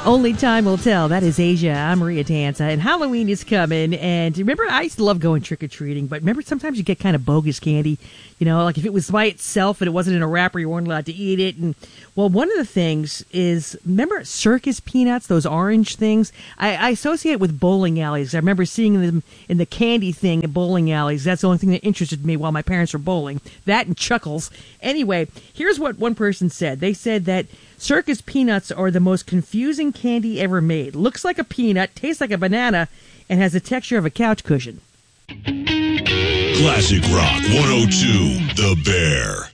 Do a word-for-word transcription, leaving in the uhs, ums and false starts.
Only time will tell. That is Asia. I'm Maria Tanza, and Halloween is coming. And remember, I used to love going trick-or-treating, but remember, sometimes you get kind of bogus candy. You know, like if it was by itself and it wasn't in a wrapper, you weren't allowed to eat it. And well, one of the things is, remember circus peanuts, those orange things? I, I associate with bowling alleys. I remember seeing them in the candy thing at bowling alleys. That's the only thing that interested me while my parents were bowling. That and Chuckles. Anyway, here's what one person said. They said that circus peanuts are the most confusing candy ever made. Looks like a peanut, tastes like a banana, and has the texture of a couch cushion. Classic Rock one oh two, The Bear.